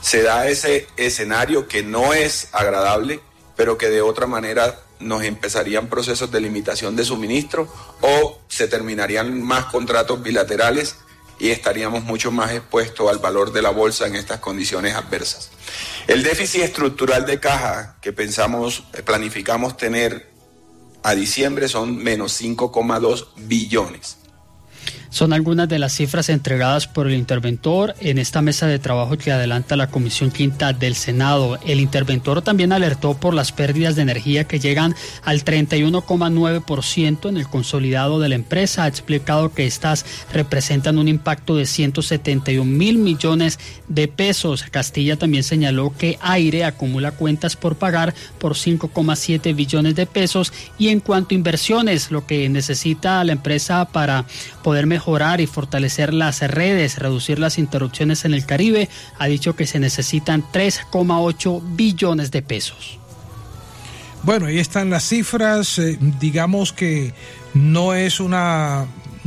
se da ese escenario que no es agradable, pero que de otra manera nos empezarían procesos de limitación de suministro o se terminarían más contratos bilaterales y estaríamos mucho más expuestos al valor de la bolsa en estas condiciones adversas. El déficit estructural de caja que planificamos tener a diciembre son menos 5,2 billones. Son algunas de las cifras entregadas por el interventor en esta mesa de trabajo que adelanta la Comisión Quinta del Senado. El interventor también alertó por las pérdidas de energía que llegan al 31,9% en el consolidado de la empresa. Ha explicado que estas representan un impacto de 171.000 millones de pesos. Castilla también señaló que Aire acumula cuentas por pagar por 5,7 billones de pesos y en cuanto a inversiones, lo que necesita la empresa para poder mejorar y fortalecer las redes, reducir las interrupciones en el Caribe, ha dicho que se necesitan 3,8 billones de pesos. Bueno, ahí están las cifras, digamos que no es nada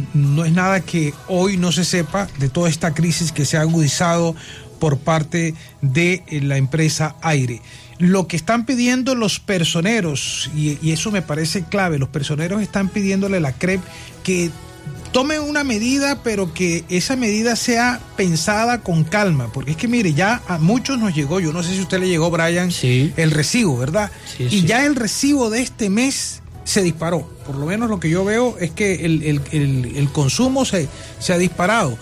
que hoy no se sepa de toda esta crisis que se ha agudizado por parte de la empresa Aire. Lo que están pidiendo los personeros, y eso me parece clave, los personeros están pidiéndole a la CREP que tomen una medida, pero que esa medida sea pensada con calma, porque es que mire, ya a muchos nos llegó, yo no sé si a usted le llegó, Brian, sí, el recibo, ¿verdad? Sí, y sí, ya el recibo de este mes se disparó, por lo menos lo que yo veo es que el consumo se ha disparado.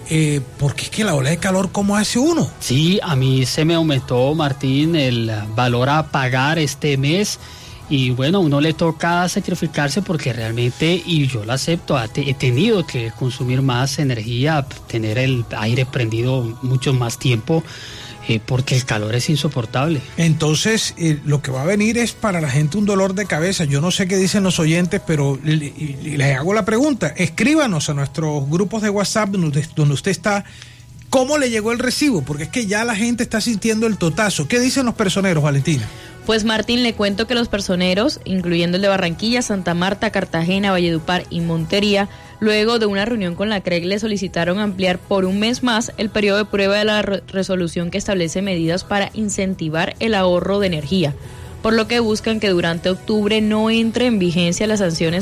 Porque es que la ola de calor, ¿cómo hace uno? Sí, a mí se me aumentó, Martín, el valor a pagar este mes. Y bueno, uno le toca sacrificarse porque realmente, y yo lo acepto, he tenido que consumir más energía, tener el aire prendido mucho más tiempo, porque el calor es insoportable. Entonces, lo que va a venir es para la gente un dolor de cabeza. Yo no sé qué dicen los oyentes, pero les hago la pregunta. Escríbanos a nuestros grupos de WhatsApp donde usted está. ¿Cómo le llegó el recibo? Porque es que ya la gente está sintiendo el totazo. ¿Qué dicen los personeros, Valentina? Pues Martín, le cuento que los personeros, incluyendo el de Barranquilla, Santa Marta, Cartagena, Valledupar y Montería, luego de una reunión con la CREC, le solicitaron ampliar por un mes más el periodo de prueba de la resolución que establece medidas para incentivar el ahorro de energía, por lo que buscan que durante octubre no entre en vigencia las sanciones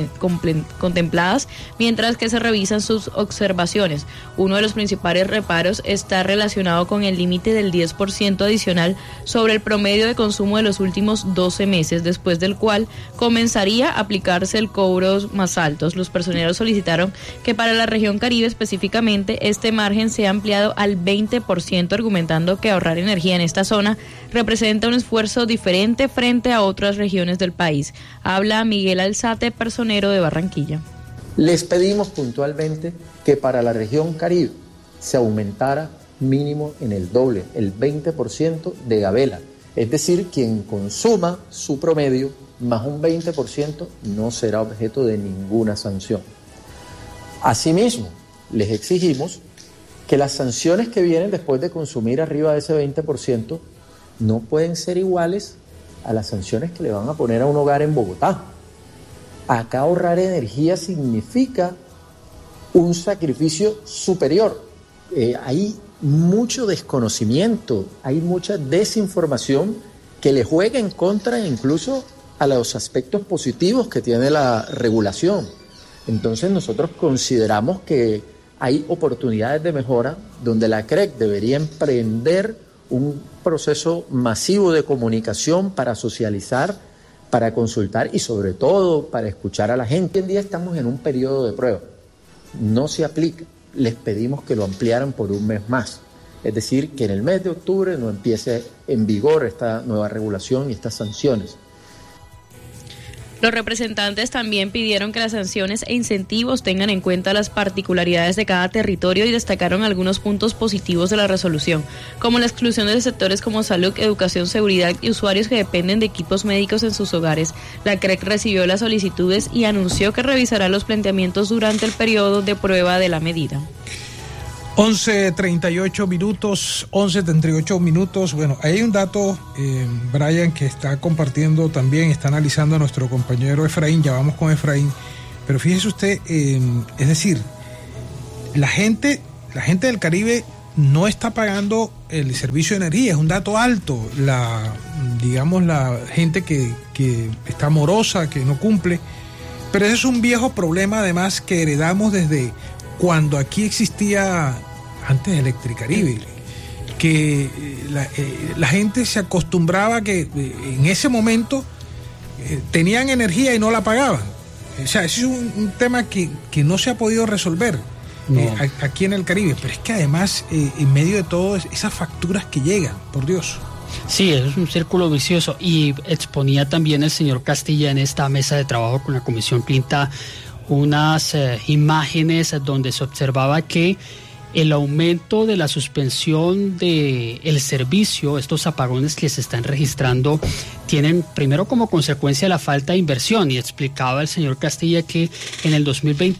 contempladas mientras que se revisan sus observaciones. Uno de los principales reparos está relacionado con el límite del 10% adicional sobre el promedio de consumo de los últimos 12 meses, después del cual comenzaría a aplicarse el cobros más altos. Los personeros solicitaron que para la región Caribe específicamente este margen sea ampliado al 20%, argumentando que ahorrar energía en esta zona representa un esfuerzo diferente frente a otras regiones del país. Habla Miguel Alzate, personero de Barranquilla. Les pedimos puntualmente que para la región Caribe se aumentara mínimo en el doble, el 20% de gabela. Es decir, quien consuma su promedio más un 20% no será objeto de ninguna sanción. Asimismo, les exigimos que las sanciones que vienen después de consumir arriba de ese 20% no pueden ser iguales a las sanciones que le van a poner a un hogar en Bogotá. Acá ahorrar energía significa un sacrificio superior. Hay mucho desconocimiento, hay mucha desinformación que le juega en contra incluso a los aspectos positivos que tiene la regulación. Entonces nosotros consideramos que hay oportunidades de mejora donde la CREC debería emprender un proceso masivo de comunicación para socializar, para consultar y sobre todo para escuchar a la gente. Hoy en día estamos en un periodo de prueba, no se aplica, les pedimos que lo ampliaran por un mes más, es decir, que en el mes de octubre no empiece en vigor esta nueva regulación y estas sanciones. Los representantes también pidieron que las sanciones e incentivos tengan en cuenta las particularidades de cada territorio y destacaron algunos puntos positivos de la resolución, como la exclusión de sectores como salud, educación, seguridad y usuarios que dependen de equipos médicos en sus hogares. La CREC recibió las solicitudes y anunció que revisará los planteamientos durante el periodo de prueba de la medida. 11:38 minutos. Bueno, hay un dato, Brian, que está compartiendo también, está analizando a nuestro compañero Efraín, ya vamos con Efraín, pero fíjese usted, es decir, la gente del Caribe no está pagando el servicio de energía. Es un dato alto. La gente que está morosa, que no cumple. Pero ese es un viejo problema, además, que heredamos desde cuando aquí existía, antes de Electricaribe, que la gente se acostumbraba a que en ese momento tenían energía y no la pagaban. O sea, ese es un tema que no se ha podido resolver aquí en el Caribe. Pero es que además, en medio de todo, esas facturas que llegan, por Dios. Sí, es un círculo vicioso, y exponía también el señor Castilla en esta mesa de trabajo con la Comisión Quinta unas imágenes donde se observaba que el aumento de la suspensión del servicio, estos apagones que se están registrando, tienen primero como consecuencia la falta de inversión, y explicaba el señor Castilla que en el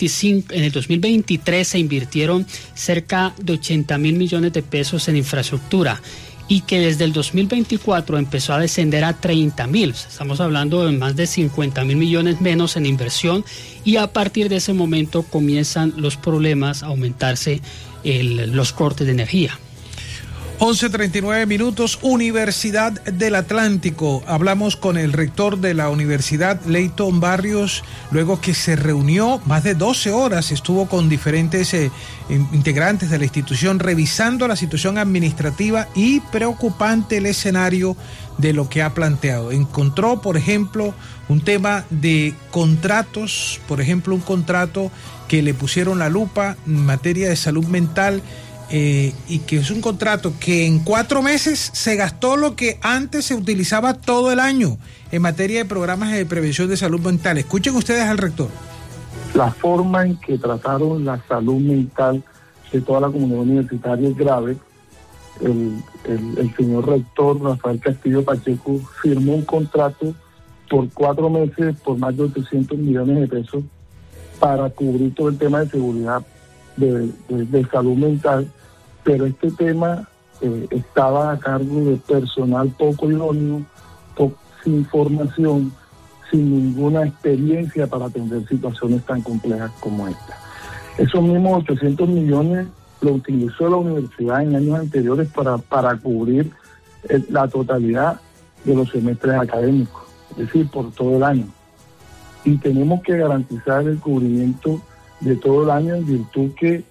2023 se invirtieron cerca de 80.000 millones de pesos en infraestructura, y que desde el 2024 empezó a descender a 30.000. Estamos hablando de más de 50.000 millones menos en inversión, y a partir de ese momento comienzan los problemas a aumentarse los cortes de energía. 11:39 minutos, Universidad del Atlántico. Hablamos con el rector de la universidad, Leyton Barrios, luego que se reunió más de 12 horas, estuvo con diferentes integrantes de la institución revisando la situación administrativa y preocupante el escenario de lo que ha planteado. Encontró, por ejemplo, un tema de contratos, por ejemplo, un contrato que le pusieron la lupa en materia de salud mental, y que es un contrato que en 4 meses se gastó lo que antes se utilizaba todo el año en materia de programas de prevención de salud mental. Escuchen ustedes al rector. La forma en que trataron la salud mental de toda la comunidad universitaria es grave. El señor rector Rafael Castillo Pacheco firmó un contrato por 4 meses por más de 800 millones de pesos para cubrir todo el tema de seguridad de salud mental, pero este tema estaba a cargo de personal poco idóneo, sin formación, sin ninguna experiencia para atender situaciones tan complejas como esta. Esos mismos 800 millones lo utilizó la universidad en años anteriores para cubrir la totalidad de los semestres académicos, es decir, por todo el año. Y tenemos que garantizar el cubrimiento de todo el año, en virtud que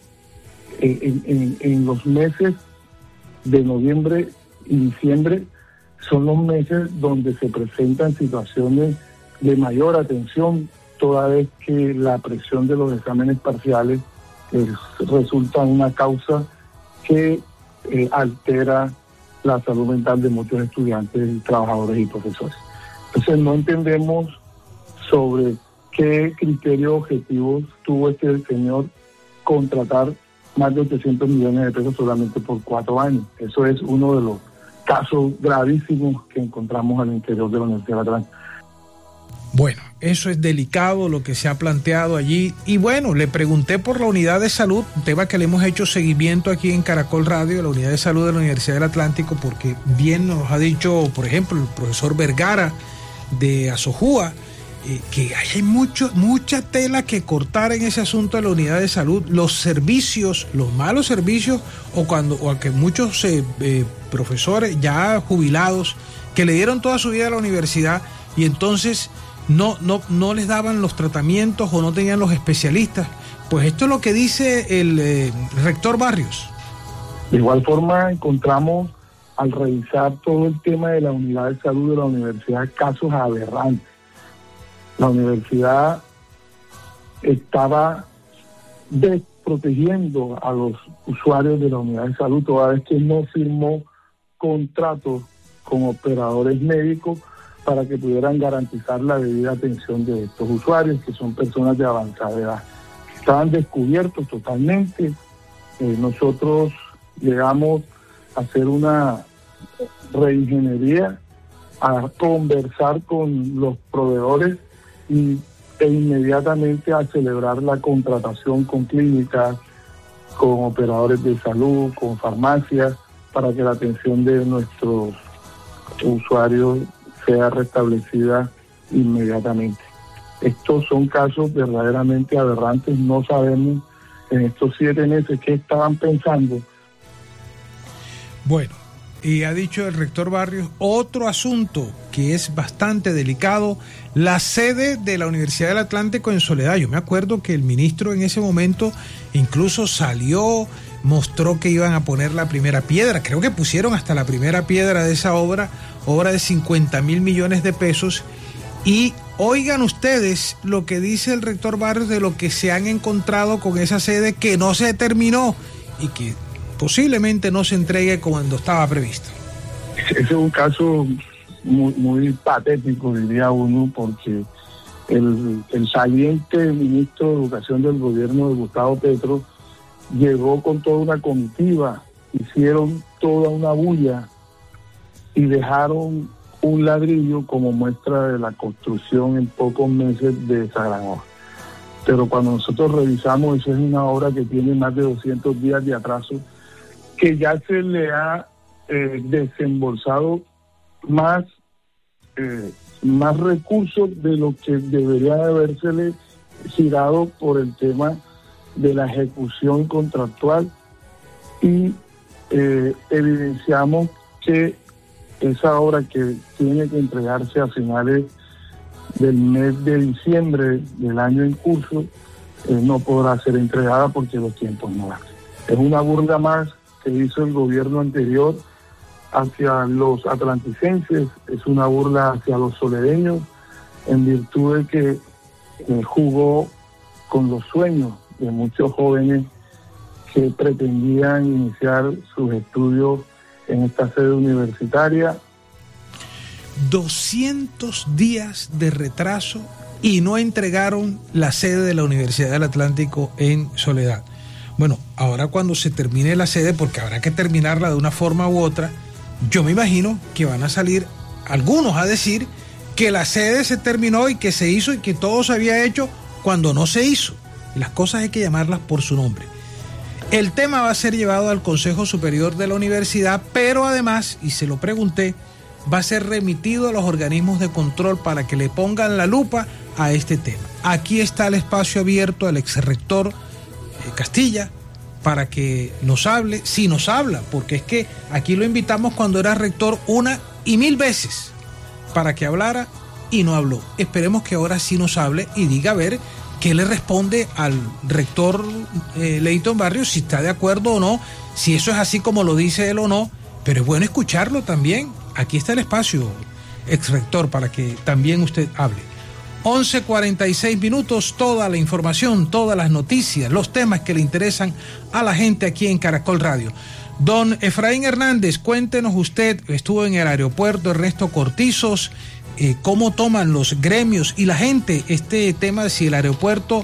en los meses de noviembre y diciembre son los meses donde se presentan situaciones de mayor atención, toda vez que la presión de los exámenes parciales resulta una causa que altera la salud mental de muchos estudiantes, trabajadores y profesores. Entonces no entendemos sobre qué criterios objetivos tuvo este señor contratar más de 800 millones de pesos solamente por 4 años. Eso es uno de los casos gravísimos que encontramos al interior de la Universidad de Atlántico. Bueno, eso es delicado lo que se ha planteado allí. Y bueno, le pregunté por la unidad de salud, un tema que le hemos hecho seguimiento aquí en Caracol Radio, la unidad de salud de la Universidad del Atlántico, porque bien nos ha dicho, por ejemplo, el profesor Vergara de Asojúa, que hay mucha tela que cortar en ese asunto de la unidad de salud, los servicios, los malos servicios, o que muchos profesores ya jubilados que le dieron toda su vida a la universidad y entonces no les daban los tratamientos o no tenían los especialistas. Pues esto es lo que dice el rector Barrios. De igual forma encontramos, al revisar todo el tema de la unidad de salud de la universidad, casos aberrantes. La universidad estaba desprotegiendo a los usuarios de la unidad de salud, toda vez que no firmó contratos con operadores médicos para que pudieran garantizar la debida atención de estos usuarios, que son personas de avanzada edad. Estaban descubiertos totalmente. Nosotros llegamos a hacer una reingeniería, a conversar con los proveedores e inmediatamente a celebrar la contratación con clínicas, con operadores de salud, con farmacias, para que la atención de nuestros usuarios sea restablecida inmediatamente. Estos son casos verdaderamente aberrantes. No sabemos en estos 7 meses qué estaban pensando, Bueno, y ha dicho el rector Barrios otro asunto que es bastante delicado, la sede de la Universidad del Atlántico en Soledad. Yo me acuerdo que el ministro en ese momento incluso salió, mostró que iban a poner la primera piedra, creo que pusieron hasta la primera piedra de esa obra de 50.000 millones de pesos, y oigan ustedes lo que dice el rector Barrios de lo que se han encontrado con esa sede que no se terminó y que posiblemente no se entregue cuando estaba previsto. Ese es un caso muy patético, diría uno, porque el saliente ministro de Educación del gobierno de Gustavo Petro llegó con toda una comitiva, hicieron toda una bulla y dejaron un ladrillo como muestra de la construcción en pocos meses de esa gran obra. Pero cuando nosotros revisamos, eso es una obra que tiene más de 200 días de atraso, que ya se le ha desembolsado más recursos de lo que debería de habérsele girado por el tema de la ejecución contractual, y evidenciamos que esa obra que tiene que entregarse a finales del mes de diciembre del año en curso no podrá ser entregada porque los tiempos no dan. Es una burla más que hizo el gobierno anterior hacia los atlanticenses, es una burla hacia los soledeños, en virtud de que jugó con los sueños de muchos jóvenes que pretendían iniciar sus estudios en esta sede universitaria. 200 días de retraso y no entregaron la sede de la Universidad del Atlántico en Soledad. Bueno, ahora cuando se termine la sede, porque habrá que terminarla de una forma u otra, yo me imagino que van a salir algunos a decir que la sede se terminó y que se hizo y que todo se había hecho cuando no se hizo. Y las cosas hay que llamarlas por su nombre. El tema va a ser llevado al Consejo Superior de la Universidad, pero además, y se lo pregunté, va a ser remitido a los organismos de control para que le pongan la lupa a este tema. Aquí está el espacio abierto al exrector Castilla para que nos hable, si nos habla, porque es que aquí lo invitamos cuando era rector 1 y 1000 veces para que hablara y no habló. Esperemos que ahora sí nos hable y diga a ver qué le responde al rector Leyton Barrios, si está de acuerdo o no, si eso es así como lo dice él o no, pero es bueno escucharlo también. Aquí está el espacio, exrector, para que también usted hable. 11:46 minutos, toda la información, todas las noticias, los temas que le interesan a la gente aquí en Caracol Radio. Don Efraín Hernández, cuéntenos usted, estuvo en el aeropuerto Ernesto Cortizos, cómo toman los gremios y la gente este tema de si el aeropuerto,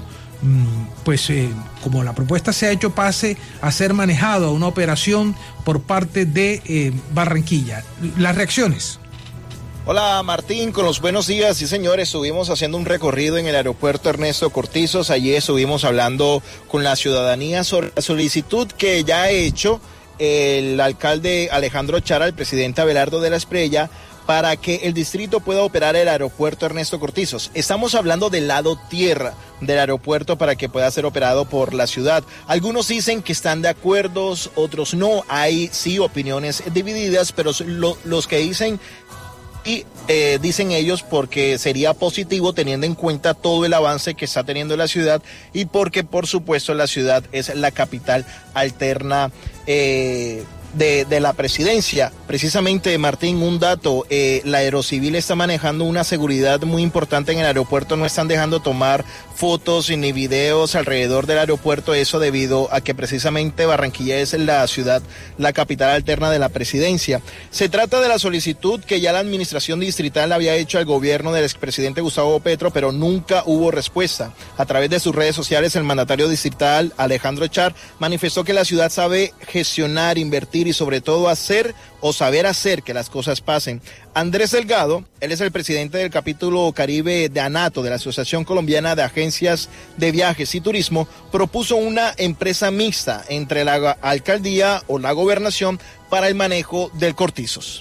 como la propuesta se ha hecho, pase a ser manejado a una operación por parte de Barranquilla. Las reacciones. Hola Martín, con los buenos días. Sí señores, estuvimos haciendo un recorrido en el aeropuerto Ernesto Cortizos. Allí estuvimos hablando con la ciudadanía sobre la solicitud que ya ha hecho el alcalde Alejandro Char al presidente Abelardo de la Espriella para que el distrito pueda operar el aeropuerto Ernesto Cortizos. Estamos hablando del lado tierra del aeropuerto para que pueda ser operado por la ciudad. Algunos dicen que están de acuerdo, otros no. Hay sí opiniones divididas, pero los que dicen y dicen ellos porque sería positivo teniendo en cuenta todo el avance que está teniendo la ciudad y porque por supuesto la ciudad es la capital alterna de la presidencia. Precisamente, Martín, un dato, la Aerocivil está manejando una seguridad muy importante en el aeropuerto, no están dejando tomar fotos ni videos alrededor del aeropuerto, eso debido a que precisamente Barranquilla es la ciudad, la capital alterna de la presidencia. Se trata de la solicitud que ya la administración distrital había hecho al gobierno del expresidente Gustavo Petro, pero nunca hubo respuesta. A través de sus redes sociales, el mandatario distrital Alejandro Char manifestó que la ciudad sabe gestionar, invertir y sobre todo hacer o saber hacer que las cosas pasen. Andrés Delgado, él es el presidente del capítulo Caribe de ANATO, de la Asociación Colombiana de Agencias de Viajes y Turismo, propuso una empresa mixta entre la alcaldía o la gobernación para el manejo del Cortizos.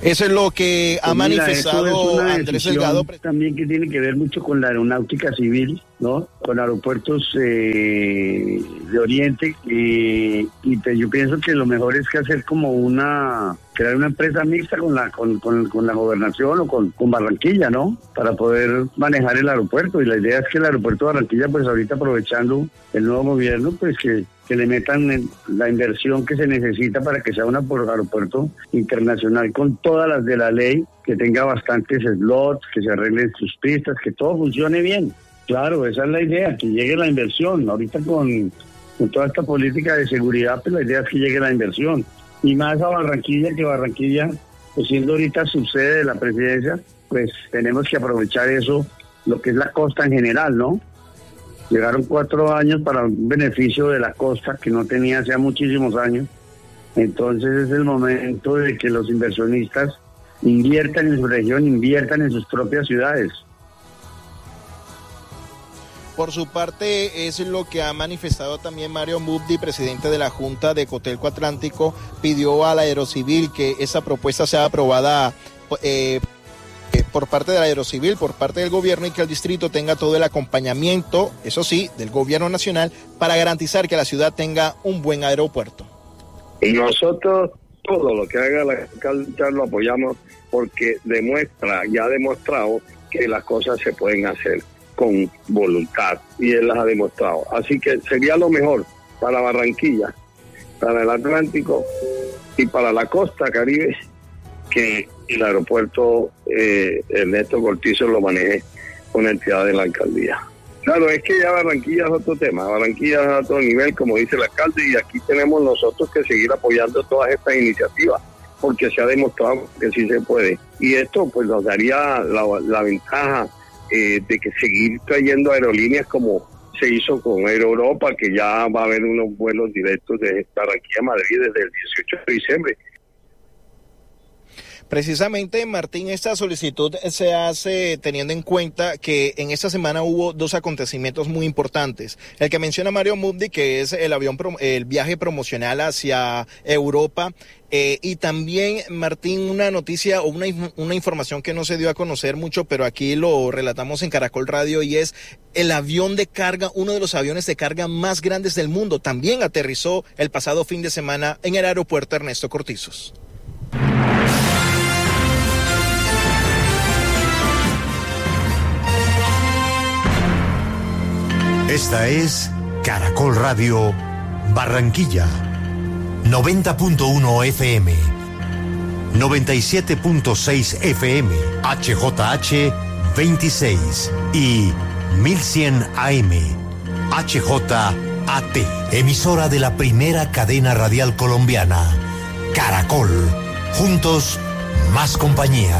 Eso es lo que ha manifestado Andrés Delgado. También que tiene que ver mucho con la aeronáutica civil, ¿no? Con aeropuertos de Oriente y pues yo pienso que lo mejor es que hacer crear una empresa mixta con la gobernación o con Barranquilla, ¿no? Para poder manejar el aeropuerto, y la idea es que el aeropuerto de Barranquilla, pues ahorita aprovechando el nuevo gobierno, pues que le metan la inversión que se necesita para que sea un aeropuerto internacional con todas las de la ley, que tenga bastantes slots, que se arreglen sus pistas, que todo funcione bien. Claro, esa es la idea, que llegue la inversión. Ahorita con toda esta política de seguridad, pues la idea es que llegue la inversión. Y más a Barranquilla, que Barranquilla, pues siendo ahorita subsede de la presidencia, pues tenemos que aprovechar eso, lo que es la costa en general, ¿no? Llegaron 4 años para un beneficio de la costa que no tenía hace muchísimos años. Entonces es el momento de que los inversionistas inviertan en su región, inviertan en sus propias ciudades. Por su parte, es lo que ha manifestado también Mario Mubdi, presidente de la Junta de Cotelco Atlántico. Pidió a la Aerocivil que esa propuesta sea aprobada por parte de la Aerocivil, por parte del gobierno, y que el distrito tenga todo el acompañamiento, eso sí, del gobierno nacional, para garantizar que la ciudad tenga un buen aeropuerto. Y nosotros, todo lo que haga la alcaldía lo apoyamos, porque ya ha demostrado que las cosas se pueden hacer con voluntad, y él las ha demostrado. Así que sería lo mejor para Barranquilla, para el Atlántico y para la costa caribe, que el aeropuerto Ernesto Cortizo lo maneje con entidad de la alcaldía. Claro, es que ya Barranquilla es otro tema, Barranquilla es a otro nivel, como dice el alcalde, y aquí tenemos nosotros que seguir apoyando todas estas iniciativas, porque se ha demostrado que sí se puede. Y esto pues nos daría la ventaja de que seguir trayendo aerolíneas como se hizo con Air Europa, que ya va a haber unos vuelos directos de Barranquilla a Madrid desde el 18 de diciembre. Precisamente, Martín, esta solicitud se hace teniendo en cuenta que en esta semana hubo 2 acontecimientos muy importantes. El que menciona Mario Mubdi, que es el viaje promocional hacia Europa, y también, Martín, una noticia o una información que no se dio a conocer mucho, pero aquí lo relatamos en Caracol Radio, y es el avión de carga, uno de los aviones de carga más grandes del mundo. También aterrizó el pasado fin de semana en el aeropuerto Ernesto Cortizos. Esta es Caracol Radio Barranquilla, 90.1 FM, 97.6 FM, HJH 26 y 1100 AM, HJAT, emisora de la primera cadena radial colombiana, Caracol, juntos más compañía.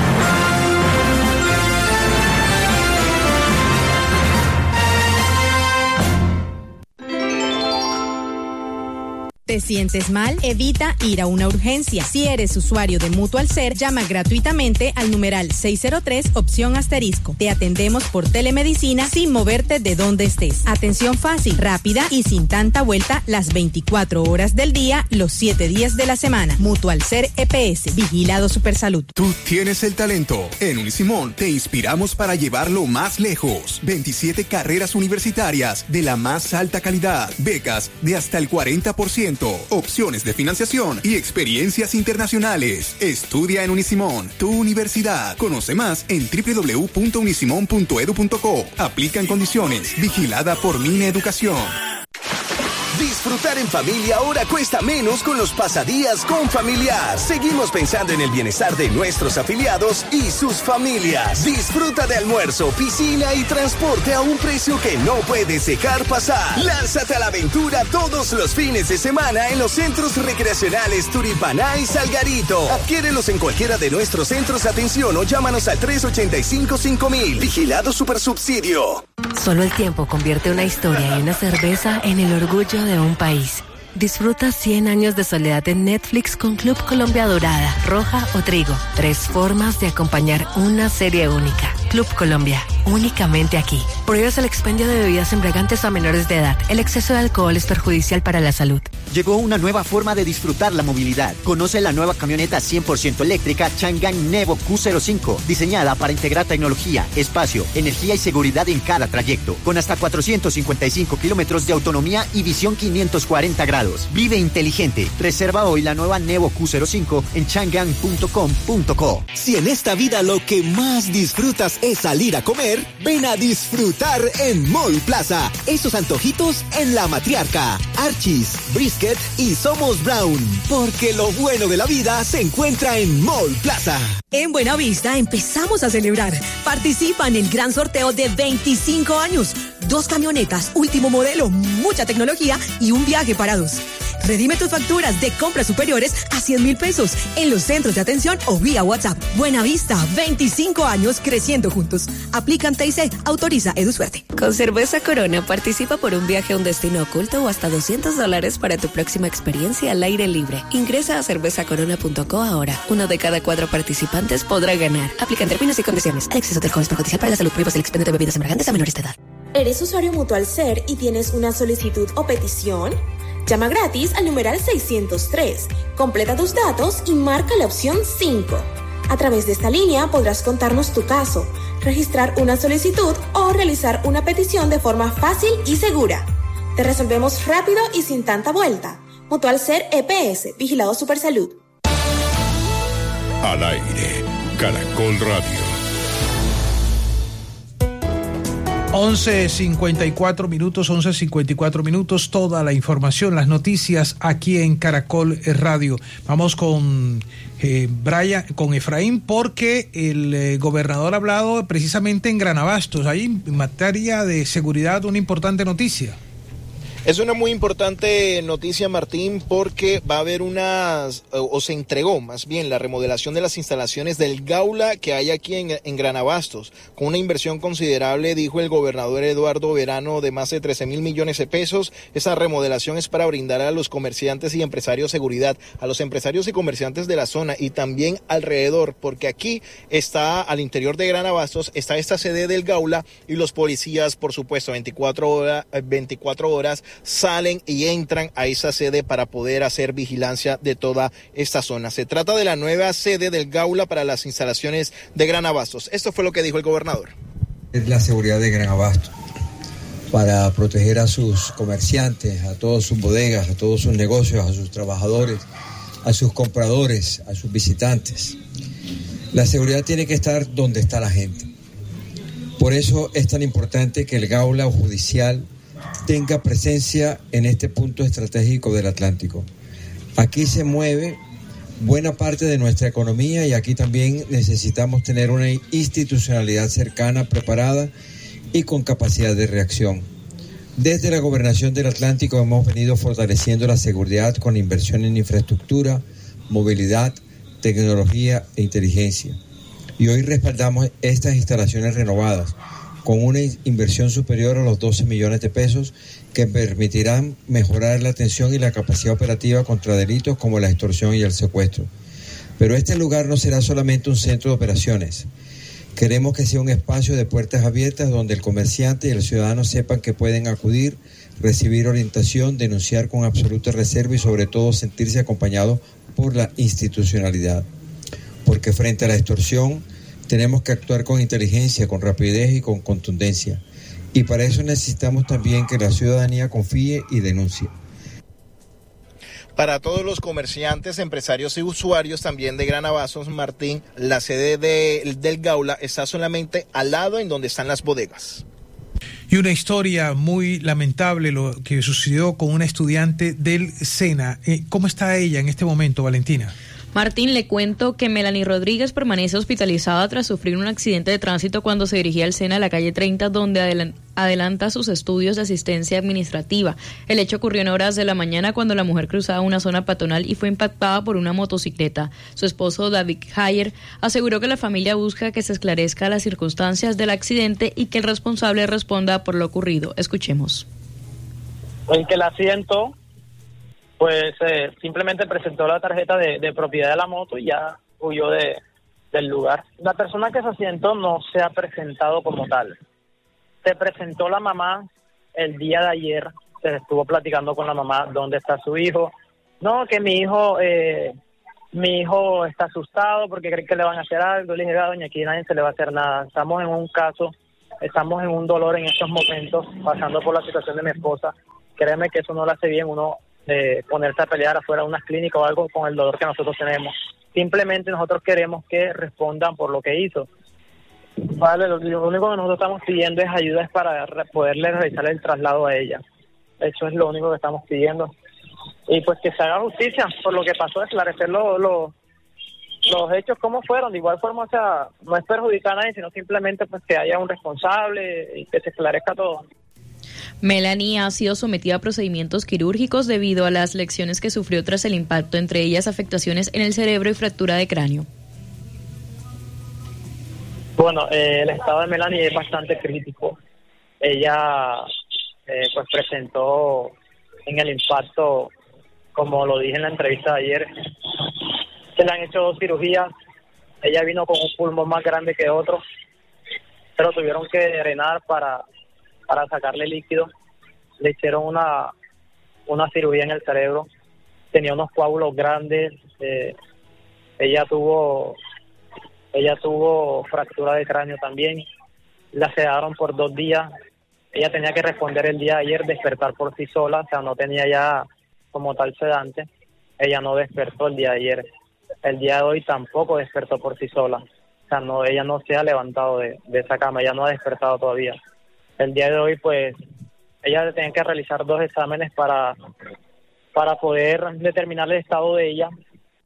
¿Te sientes mal? Evita ir a una urgencia. Si eres usuario de Mutual Ser, llama gratuitamente al numeral 603 opción asterisco. Te atendemos por telemedicina sin moverte de donde estés. Atención fácil, rápida y sin tanta vuelta las 24 horas del día, los 7 días de la semana. Mutual Ser EPS, Vigilado Supersalud. Tú tienes el talento. En Unisimón te inspiramos para llevarlo más lejos. 27 carreras universitarias de la más alta calidad. Becas de hasta el 40%. Opciones de financiación y experiencias internacionales. Estudia en Unisimón, tu universidad. Conoce más en www.unisimon.edu.co. Aplican condiciones. Vigilada por Mineducación. Disfrutar en familia ahora cuesta menos con los pasadías con Familiar. Seguimos pensando en el bienestar de nuestros afiliados y sus familias. Disfruta de almuerzo, piscina y transporte a un precio que no puedes dejar pasar. Lánzate a la aventura todos los fines de semana en los centros recreacionales Turipaná y Salgarito. Adquiérelos en cualquiera de nuestros centros de atención o llámanos al 385-5000. Vigilado Supersubsidio. Solo el tiempo convierte una historia y una cerveza en el orgullo de un país. Disfruta 100 años de soledad en Netflix con Club Colombia Dorada, Roja o Trigo. 3 formas de acompañar una serie única. Club Colombia. únicamente aquí. Prohíbes el expendio de bebidas embriagantes a menores de edad. El exceso de alcohol es perjudicial para la salud. Llegó una nueva forma de disfrutar la movilidad. Conoce la nueva camioneta 100% eléctrica Changan Nevo Q05, diseñada para integrar tecnología, espacio, energía y seguridad en cada trayecto, con hasta 455 kilómetros de autonomía y visión 540 grados. Vive inteligente. Reserva hoy la nueva Nevo Q05 en changan.com.co. Si en esta vida lo que más disfrutas es salir a comer, ven a disfrutar en Mall Plaza. Esos antojitos en La Matriarca, Archie's, Brisket y Somos Brown. Porque lo bueno de la vida se encuentra en Mall Plaza. En Buenavista empezamos a celebrar. Participa en el gran sorteo de 25 años. 2 camionetas, último modelo, mucha tecnología y un viaje para 2. Redime tus facturas de compras superiores a 100,000 pesos en los centros de atención o vía WhatsApp. Buenavista, 25 años creciendo juntos. Aplican TIC, autoriza EduSuerte. Con Cerveza Corona participa por un viaje a un destino oculto o hasta $200 para tu próxima experiencia al aire libre. Ingresa a cervezacorona.co ahora. 1 de cada 4 participantes podrá ganar. Aplican términos y condiciones. El exceso de alcohol es perjudicial para la salud. Prohíbas el expendio de bebidas embriagantes a menores de edad. ¿Eres usuario Mutual Ser y tienes una solicitud o petición? Llama gratis al numeral 603, completa tus datos y marca la opción 5. A través de esta línea podrás contarnos tu caso, registrar una solicitud o realizar una petición de forma fácil y segura. Te resolvemos rápido y sin tanta vuelta. Mutual Ser EPS, Vigilado Supersalud. Al aire, Caracol Radio. 11:54 minutos, toda la información, las noticias aquí en Caracol Radio. Vamos con con Efraín, porque el gobernador ha hablado precisamente en Granabastos. Hay en materia de seguridad una importante noticia. Es una muy importante noticia, Martín, porque va a haber se entregó más bien la remodelación de las instalaciones del Gaula que hay aquí en Granabastos, con una inversión considerable, dijo el gobernador Eduardo Verano, de más de 13,000 millones de pesos. Esa remodelación es para brindar a los comerciantes y empresarios seguridad, a los empresarios y comerciantes de la zona y también alrededor, porque aquí está, al interior de Granabastos, está esta sede del Gaula y los policías, por supuesto, 24 horas salen y entran a esa sede para poder hacer vigilancia de toda esta zona. Se trata de la nueva sede del Gaula para las instalaciones de Granabastos. Esto fue lo que dijo el gobernador. Es la seguridad de Granabastos para proteger a sus comerciantes, a todas sus bodegas, a todos sus negocios, a sus trabajadores, a sus compradores, a sus visitantes. La seguridad tiene que estar donde está la gente. Por eso es tan importante que el Gaula judicial tenga presencia en este punto estratégico del Atlántico. Aquí se mueve buena parte de nuestra economía y aquí también necesitamos tener una institucionalidad cercana, preparada y con capacidad de reacción. Desde la Gobernación del Atlántico hemos venido fortaleciendo la seguridad con inversión en infraestructura, movilidad, tecnología e inteligencia. Y hoy respaldamos estas instalaciones renovadas con una inversión superior a los 12 millones de pesos que permitirán mejorar la atención y la capacidad operativa contra delitos como la extorsión y el secuestro. Pero este lugar no será solamente un centro de operaciones. Queremos que sea un espacio de puertas abiertas donde el comerciante y el ciudadano sepan que pueden acudir, recibir orientación, denunciar con absoluta reserva y sobre todo sentirse acompañados por la institucionalidad. Porque frente a la extorsión tenemos que actuar con inteligencia, con rapidez y con contundencia. Y para eso necesitamos también que la ciudadanía confíe y denuncie. Para todos los comerciantes, empresarios y usuarios también de Granabastos, Martín, la sede del Gaula está solamente al lado en donde están las bodegas. Y una historia muy lamentable lo que sucedió con una estudiante del SENA. ¿Cómo está ella en este momento, Valentina? Martín, le cuento que Melanie Rodríguez permanece hospitalizada tras sufrir un accidente de tránsito cuando se dirigía al SENA a la calle 30, donde adelanta sus estudios de asistencia administrativa. El hecho ocurrió en horas de la mañana cuando la mujer cruzaba una zona peatonal y fue impactada por una motocicleta. Su esposo, David Hayer, aseguró que la familia busca que se esclarezca las circunstancias del accidente y que el responsable responda por lo ocurrido. Escuchemos. En que el asiento pues simplemente presentó la tarjeta de propiedad de la moto y ya huyó de del lugar. La persona que se accidentó no se ha presentado como tal. Se presentó la mamá el día de ayer, se estuvo platicando con la mamá dónde está su hijo. No, que mi hijo está asustado porque cree que le van a hacer algo. Le dije, doña, aquí nadie se le va a hacer nada. Estamos en un caso, estamos en un dolor en estos momentos, pasando por la situación de mi esposa. Créeme que eso no le hace bien uno ponerse a pelear afuera de unas clínicas o algo con el dolor que nosotros tenemos. Simplemente nosotros queremos que respondan por lo que hizo. Vale, lo único que nosotros estamos pidiendo es ayuda para poderle realizar el traslado a ella. Eso es lo único que estamos pidiendo. Y pues que se haga justicia por lo que pasó, esclarecer los hechos como fueron. De igual forma, o sea, no es perjudicar a nadie, sino simplemente pues que haya un responsable y que se esclarezca todo. Melanie ha sido sometida a procedimientos quirúrgicos debido a las lesiones que sufrió tras el impacto, entre ellas afectaciones en el cerebro y fractura de cráneo. Bueno, el estado de Melanie es bastante crítico. Ella pues presentó en el impacto, como lo dije en la entrevista de ayer, se le han hecho 2 cirugías. Ella vino con un pulmón más grande que otro, pero tuvieron que drenar para sacarle líquido. Le hicieron una cirugía en el cerebro. Tenía unos coágulos grandes. Ella tuvo fractura de cráneo también. La sedaron por 2 días. Ella tenía que responder el día de ayer, despertar por sí sola, o sea, no tenía ya como tal sedante. Ella no despertó el día de ayer. El día de hoy tampoco despertó por sí sola. O sea, ella no se ha levantado de esa cama, ella no ha despertado todavía. El día de hoy, pues, ella tenía que realizar 2 exámenes para poder determinar el estado de ella.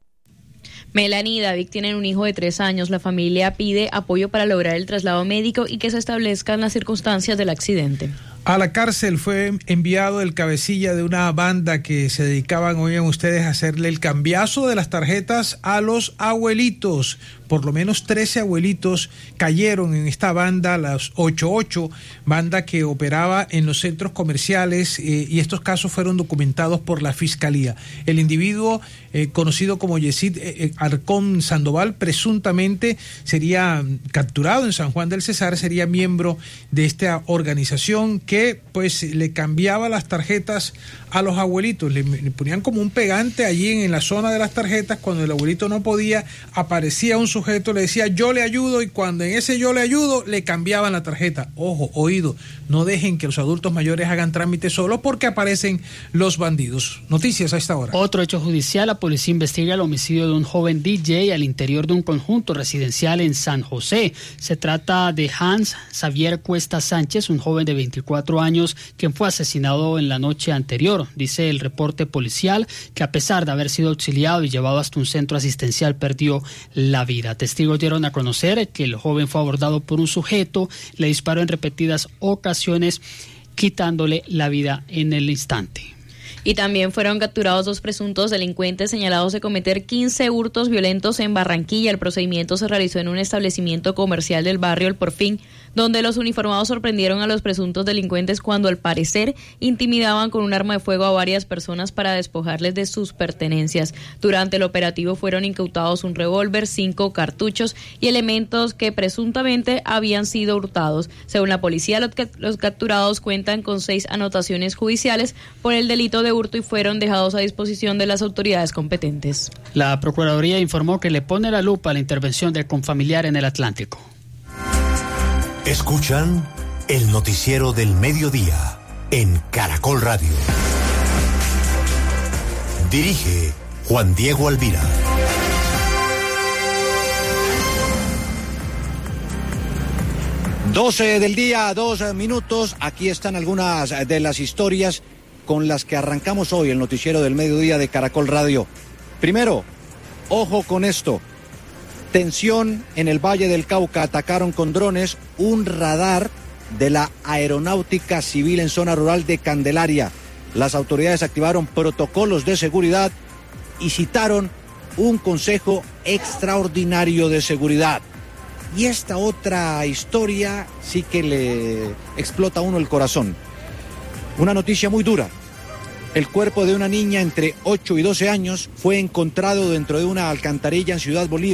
Melanie y David tienen un hijo de 3 años. La familia pide apoyo para lograr el traslado médico y que se establezcan las circunstancias del accidente. A la cárcel fue enviado el cabecilla de una banda que se dedicaban, oigan ustedes, a hacerle el cambiazo de las tarjetas a los abuelitos. Por lo menos 13 abuelitos cayeron en esta banda, las 88, banda que operaba en los centros comerciales, y estos casos fueron documentados por la Fiscalía. El individuo conocido como Yesid Arcón Sandoval presuntamente sería capturado en San Juan del Cesar, sería miembro de esta organización que pues le cambiaba las tarjetas a los abuelitos, le ponían como un pegante allí en la zona de las tarjetas. Cuando el abuelito no podía, aparecía un sujeto, le decía yo le ayudo, y cuando en ese yo le ayudo le cambiaban la tarjeta. Ojo, oído, no dejen que los adultos mayores hagan trámites solos porque aparecen los bandidos. Noticias a esta hora. Otro hecho judicial: la policía investiga el homicidio de un joven DJ al interior de un conjunto residencial en San José. Se trata de Hans Xavier Cuesta Sánchez, un joven de 24 años, quien fue asesinado en la noche anterior. Dice el reporte policial que, a pesar de haber sido auxiliado y llevado hasta un centro asistencial, perdió la vida. Testigos dieron a conocer que el joven fue abordado por un sujeto, le disparó en repetidas ocasiones, quitándole la vida en el instante. Y también fueron capturados 2 presuntos delincuentes señalados de cometer 15 hurtos violentos en Barranquilla. El procedimiento se realizó en un establecimiento comercial del barrio El Porfín, donde los uniformados sorprendieron a los presuntos delincuentes cuando, al parecer, intimidaban con un arma de fuego a varias personas para despojarles de sus pertenencias. Durante el operativo fueron incautados un revólver, 5 cartuchos y elementos que presuntamente habían sido hurtados. Según la policía, los capturados cuentan con 6 anotaciones judiciales por el delito de hurto y fueron dejados a disposición de las autoridades competentes. La Procuraduría informó que le pone la lupa a la intervención del Confamiliar en el Atlántico. Escuchan el noticiero del mediodía en Caracol Radio. Dirige Juan Diego Alvira. 12 del día, 2 minutos. Aquí están algunas de las historias con las que arrancamos hoy el noticiero del mediodía de Caracol Radio. Primero, ojo con esto. Tensión en el Valle del Cauca. Atacaron con drones un radar de la Aeronáutica Civil en zona rural de Candelaria. Las autoridades activaron protocolos de seguridad y citaron un consejo extraordinario de seguridad. Y esta otra historia sí que le explota a uno el corazón. Una noticia muy dura. El cuerpo de una niña entre 8 y 12 años fue encontrado dentro de una alcantarilla en Ciudad Bolívar.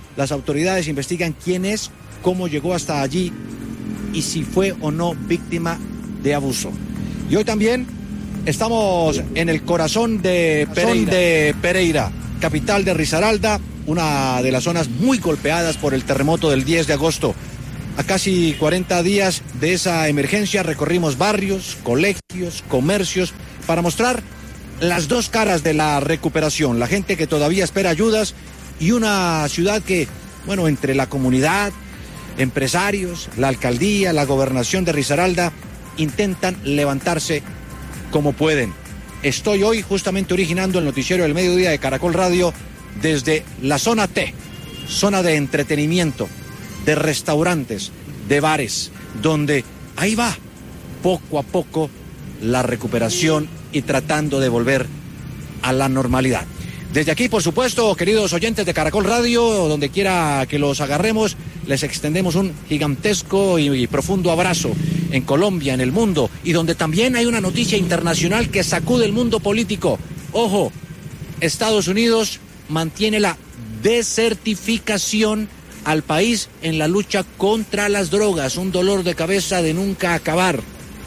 las autoridades investigan quién es, cómo llegó hasta allí y si fue o no víctima de abuso. Y hoy también estamos en el corazón de Pereira, capital de Risaralda, una de las zonas muy golpeadas por el terremoto del 10 de agosto. A casi 40 días de esa emergencia recorrimos barrios, colegios, comercios, para mostrar las dos caras de la recuperación. La gente que todavía espera ayudas y una ciudad que, bueno, entre la comunidad, empresarios, la alcaldía, la gobernación de Risaralda, intentan levantarse como pueden. Estoy hoy justamente originando el noticiero del mediodía de Caracol Radio desde la zona T, zona de entretenimiento, de restaurantes, de bares, donde ahí va poco a poco la recuperación y tratando de volver a la normalidad. Desde aquí, por supuesto, queridos oyentes de Caracol Radio, donde quiera que los agarremos, les extendemos un gigantesco y profundo abrazo en Colombia, en el mundo, y donde también hay una noticia internacional que sacude el mundo político. Ojo, Estados Unidos mantiene la desertificación al país en la lucha contra las drogas, un dolor de cabeza de nunca acabar.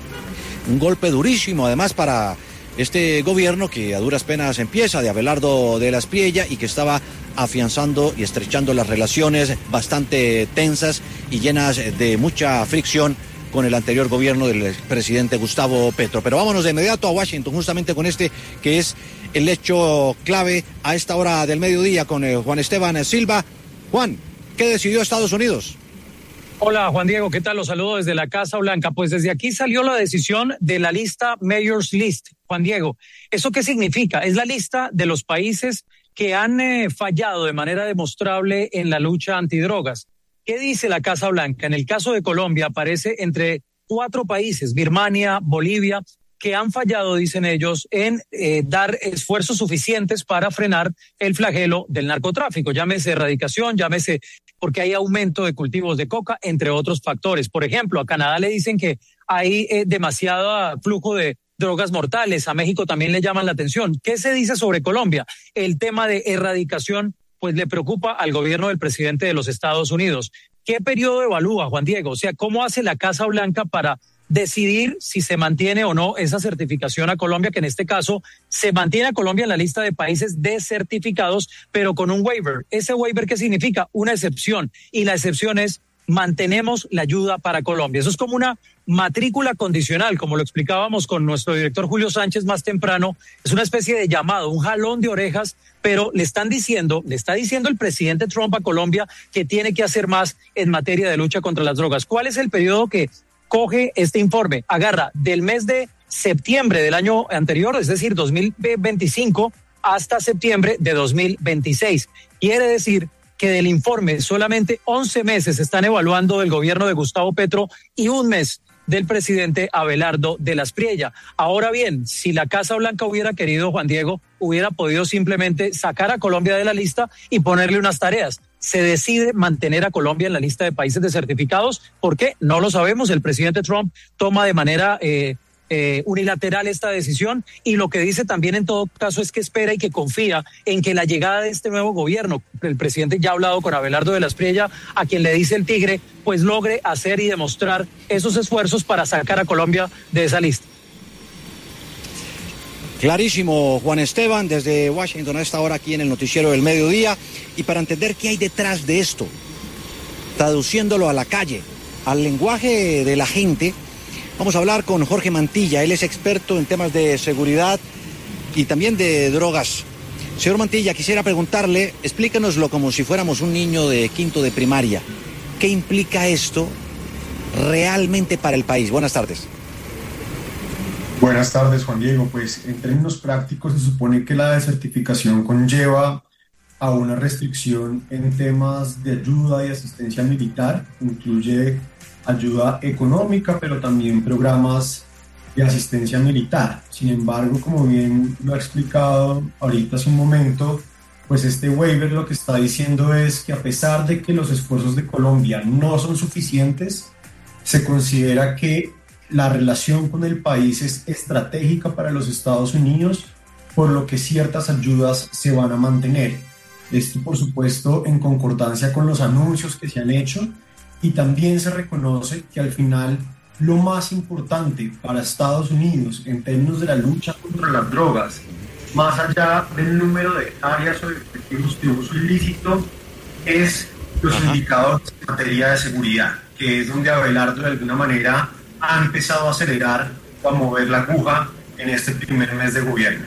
Un golpe durísimo, además, para este gobierno que a duras penas empieza, de Abelardo de la Espriella, y que estaba afianzando y estrechando las relaciones bastante tensas y llenas de mucha fricción con el anterior gobierno del presidente Gustavo Petro. Pero vámonos de inmediato a Washington, justamente con este que es el hecho clave a esta hora del mediodía, con Juan Esteban Silva. Juan, ¿qué decidió Estados Unidos? Hola Juan Diego, ¿qué tal? Los saludo desde la Casa Blanca. Pues desde aquí salió la decisión de la lista Mayor's List. Juan Diego, ¿eso qué significa? Es la lista de los países que han fallado de manera demostrable en la lucha antidrogas. ¿Qué dice la Casa Blanca? En el caso de Colombia aparece entre 4 países, Birmania, Bolivia, que han fallado, dicen ellos, en dar esfuerzos suficientes para frenar el flagelo del narcotráfico. Llámese erradicación, llámese porque hay aumento de cultivos de coca, entre otros factores. Por ejemplo, a Canadá le dicen que hay demasiado flujo de drogas mortales. A México también le llaman la atención. ¿Qué se dice sobre Colombia? El tema de erradicación, pues le preocupa al gobierno del presidente de los Estados Unidos. ¿Qué periodo evalúa, Juan Diego? O sea, ¿cómo hace la Casa Blanca para decidir si se mantiene o no esa certificación a Colombia, que en este caso se mantiene a Colombia en la lista de países desertificados, pero con un waiver? ¿Ese waiver qué significa? Una excepción, y la excepción es mantenemos la ayuda para Colombia. Eso es como una matrícula condicional, como lo explicábamos con nuestro director Julio Sánchez más temprano. Es una especie de llamado, un jalón de orejas, pero le está diciendo el presidente Trump a Colombia que tiene que hacer más en materia de lucha contra las drogas. ¿Cuál es el periodo que coge este informe? Agarra del mes de septiembre del año anterior, es decir, 2025, hasta septiembre de 2026. Quiere decir que del informe solamente 11 meses están evaluando del gobierno de Gustavo Petro y 1 mes del presidente Abelardo de la Espriella. Ahora bien, si la Casa Blanca hubiera querido, Juan Diego, hubiera podido simplemente sacar a Colombia de la lista y ponerle unas tareas. Se decide mantener a Colombia en la lista de países desertificados. ¿Por qué? No lo sabemos. El presidente Trump toma de manera unilateral esta decisión, y lo que dice también en todo caso es que espera y que confía en que la llegada de este nuevo gobierno, el presidente ya ha hablado con Abelardo de la Espriella, a quien le dice el tigre, pues logre hacer y demostrar esos esfuerzos para sacar a Colombia de esa lista. Clarísimo, Juan Esteban, desde Washington a esta hora aquí en el noticiero del mediodía. Y para entender qué hay detrás de esto, traduciéndolo a la calle, al lenguaje de la gente, vamos a hablar con Jorge Mantilla. Él es experto en temas de seguridad y también de drogas. Señor Mantilla, quisiera preguntarle, explícanoslo como si fuéramos un niño de quinto de primaria. ¿Qué implica esto realmente para el país? Buenas tardes. Buenas tardes, Juan Diego. Pues en términos prácticos se supone que la desertificación conlleva a una restricción en temas de ayuda y asistencia militar. Incluye ayuda económica, pero también programas de asistencia militar. Sin embargo, como bien lo ha explicado ahorita hace un momento, pues este waiver lo que está diciendo es que a pesar de que los esfuerzos de Colombia no son suficientes, se considera que la relación con el país es estratégica para los Estados Unidos, por lo que ciertas ayudas se van a mantener. Esto, por supuesto, en concordancia con los anuncios que se han hecho, y también se reconoce que al final lo más importante para Estados Unidos en términos de la lucha contra las drogas, más allá del número de hectáreas o de objetivos de uso ilícito, es los indicadores en materia de seguridad, que es donde Abelardo de alguna manera ha empezado a acelerar o a mover la aguja en este primer mes de gobierno.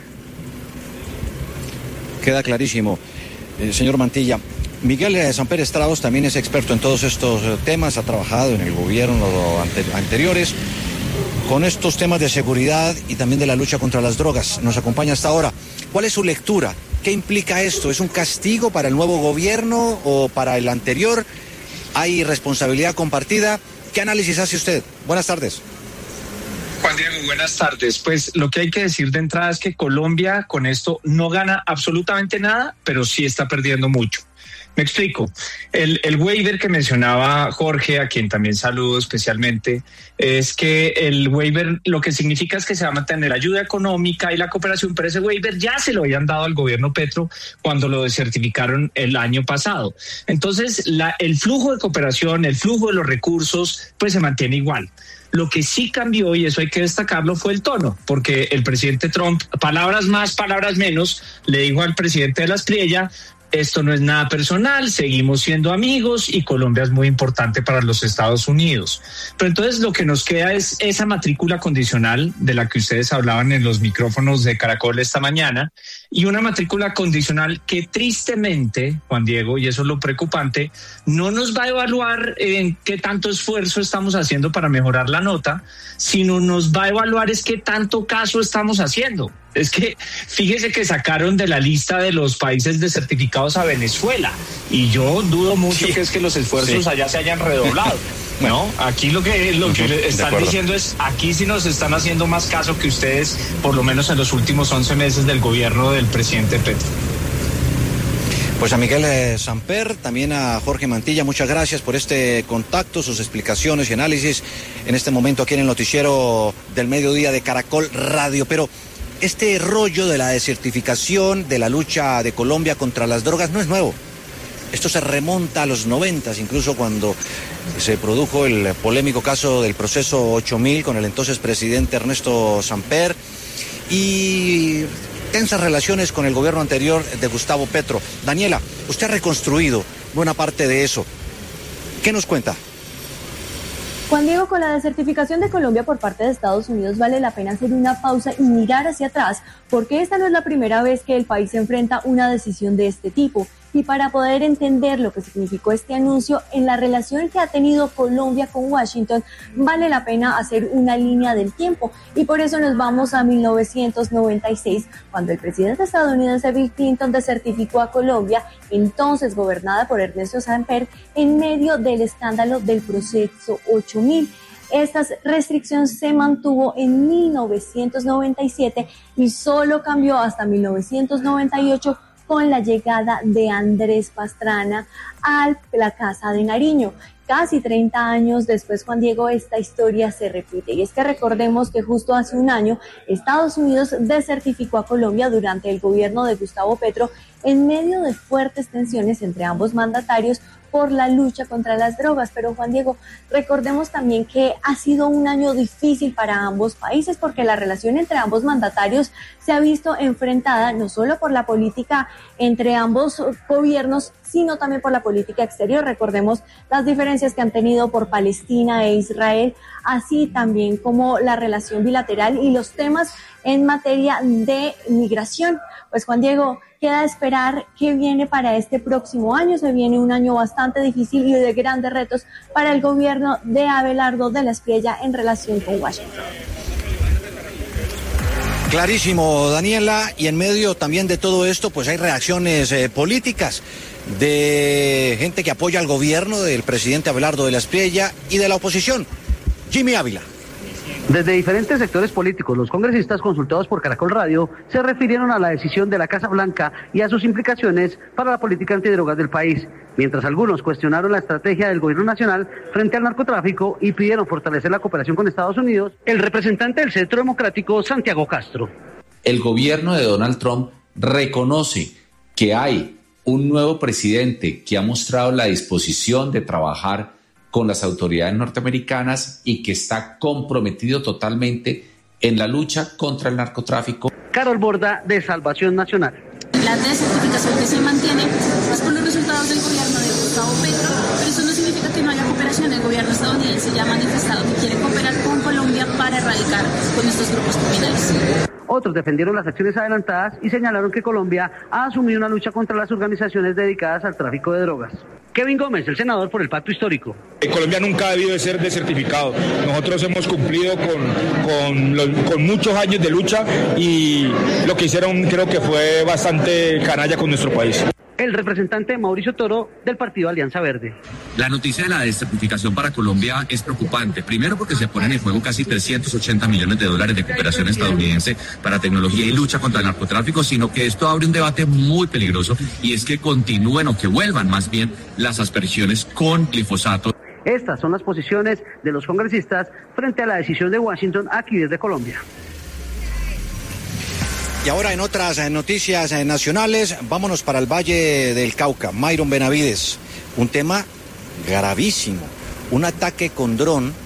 Queda clarísimo. Señor Mantilla, Miguel Samper Estrados también es experto en todos estos temas, ha trabajado en el gobierno anteriores con estos temas de seguridad y también de la lucha contra las drogas. Nos acompaña hasta ahora. ¿Cuál es su lectura? ¿Qué implica esto? ¿Es un castigo para el nuevo gobierno o para el anterior? ¿Hay responsabilidad compartida? ¿Qué análisis hace usted? Buenas tardes. Juan Diego, buenas tardes. Pues lo que hay que decir de entrada es que Colombia con esto no gana absolutamente nada, pero sí está perdiendo mucho. Me explico. El waiver que mencionaba Jorge, a quien también saludo especialmente, es que el waiver lo que significa es que se va a mantener ayuda económica y la cooperación, pero ese waiver ya se lo habían dado al gobierno Petro cuando lo desertificaron el año pasado. Entonces, el flujo de cooperación, el flujo de los recursos, pues se mantiene igual. Lo que sí cambió, y eso hay que destacarlo, fue el tono, porque el presidente Trump, palabras más, palabras menos, le dijo al presidente de la Espriella: esto no es nada personal, seguimos siendo amigos y Colombia es muy importante para los Estados Unidos. Pero entonces lo que nos queda es esa matrícula condicional de la que ustedes hablaban en los micrófonos de Caracol esta mañana, y una matrícula condicional que tristemente, Juan Diego, y eso es lo preocupante, no nos va a evaluar en qué tanto esfuerzo estamos haciendo para mejorar la nota, sino nos va a evaluar es qué tanto caso estamos haciendo. Es que fíjese que sacaron de la lista de los países desertificados a Venezuela, y yo dudo mucho que es que los esfuerzos allá se hayan redoblado. No, aquí lo que están diciendo es, aquí sí nos están haciendo más caso que ustedes, por lo menos en los últimos 11 meses del gobierno del presidente Petro. Pues a Miguel Samper, también a Jorge Mantilla, muchas gracias por este contacto, sus explicaciones y análisis en este momento aquí en el noticiero del mediodía de Caracol Radio. Pero este rollo de la desertificación, de la lucha de Colombia contra las drogas no es nuevo. Esto se remonta a los 90, incluso cuando se produjo el polémico caso del proceso 8000 con el entonces presidente Ernesto Samper y tensas relaciones con el gobierno anterior de Gustavo Petro. Daniela, usted ha reconstruido buena parte de eso. ¿Qué nos cuenta? Juan Diego, con la desertificación de Colombia por parte de Estados Unidos vale la pena hacer una pausa y mirar hacia atrás, porque esta no es la primera vez que el país enfrenta una decisión de este tipo. Y para poder entender lo que significó este anuncio en la relación que ha tenido Colombia con Washington, vale la pena hacer una línea del tiempo. Y por eso nos vamos a 1996, cuando el presidente estadounidense Bill Clinton desertificó a Colombia, entonces gobernada por Ernesto Samper, en medio del escándalo del proceso 8000. Esta restricción se mantuvo en 1997 y solo cambió hasta 1998 con la llegada de Andrés Pastrana a la Casa de Nariño. Casi 30 años después, Juan Diego, esta historia se repite. Y es que recordemos que justo hace un año Estados Unidos desertificó a Colombia durante el gobierno de Gustavo Petro en medio de fuertes tensiones entre ambos mandatarios por la lucha contra las drogas. Pero Juan Diego, recordemos también que ha sido un año difícil para ambos países porque la relación entre ambos mandatarios se ha visto enfrentada no solo por la política entre ambos gobiernos, sino también por la política exterior. Recordemos las diferencias que han tenido por Palestina e Israel, así también como la relación bilateral y los temas en materia de migración. Pues Juan Diego, queda esperar qué viene para este próximo año. Se viene un año bastante difícil y de grandes retos para el gobierno de Abelardo de la Espriella en relación con Washington. Clarísimo, Daniela, y en medio también de todo esto, pues hay reacciones políticas de gente que apoya al gobierno del presidente Abelardo de la Espriella y de la oposición. Jimmy Ávila. Desde diferentes sectores políticos, los congresistas consultados por Caracol Radio se refirieron a la decisión de la Casa Blanca y a sus implicaciones para la política antidrogas del país, mientras algunos cuestionaron la estrategia del gobierno nacional frente al narcotráfico y pidieron fortalecer la cooperación con Estados Unidos. El representante del Centro Democrático, Santiago Castro. El gobierno de Donald Trump reconoce que hay un nuevo presidente que ha mostrado la disposición de trabajar con las autoridades norteamericanas y que está comprometido totalmente en la lucha contra el narcotráfico. Carol Borda, de Salvación Nacional. La desertificación que se mantiene es por los resultados del gobierno de Gustavo Petro, pero eso no significa que no haya cooperación. El gobierno estadounidense ya ha manifestado que quiere cooperar con Colombia para erradicar con estos grupos criminales. Otros defendieron las acciones adelantadas y señalaron que Colombia ha asumido una lucha contra las organizaciones dedicadas al tráfico de drogas. Kevin Gómez, el senador por el Pacto Histórico. Colombia nunca ha debido de ser desertificado. Nosotros hemos cumplido con muchos años de lucha y lo que hicieron creo que fue bastante canalla con nuestro país. El representante Mauricio Toro, del partido Alianza Verde. La noticia de la desertificación para Colombia es preocupante. Primero porque se ponen en juego casi 380 millones de dólares de cooperación estadounidense para tecnología y lucha contra el narcotráfico, sino que esto abre un debate muy peligroso y es que continúen o que vuelvan más bien las aspersiones con glifosato. Estas son las posiciones de los congresistas frente a la decisión de Washington aquí desde Colombia. Y ahora en otras noticias nacionales, vámonos para el Valle del Cauca. Myron Benavides, un tema gravísimo, un ataque con